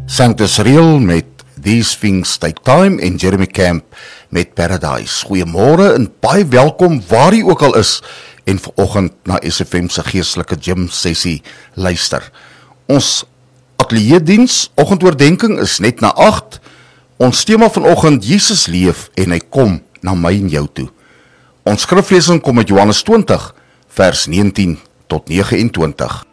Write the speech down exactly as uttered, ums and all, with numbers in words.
Sanctus Real met These Things Take Time en Jeremy Camp met Paradise. Goeiemôre en baie welkom waar jy ook al is en vanoggend na S F M se geestelike gym sessie luister. Ons ateljeediens, oggendoordenking is net na agt. Ons tema vanoggend, Jesus leef en hy kom na my en jou toe. Ons skriflesing kom uit Johannes twintig vers negentien tot negenentwintig.